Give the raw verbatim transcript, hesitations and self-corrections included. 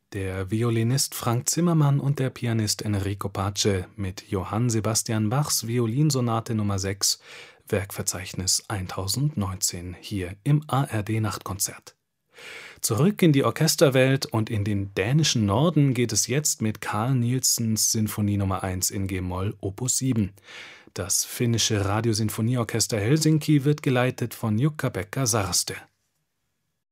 Der Violinist Frank Zimmermann und der Pianist Enrico Pace mit Johann Sebastian Bachs Violinsonate Nummer sechs, Werkverzeichnis tausendneunzehn, hier im A R D-Nachtkonzert. Zurück in die Orchesterwelt und in den dänischen Norden geht es jetzt mit Carl Nielsens Sinfonie Nummer eins in G-Moll Opus sieben. Das finnische Radiosinfonieorchester Helsinki wird geleitet von Jukka-Pekka Sarste.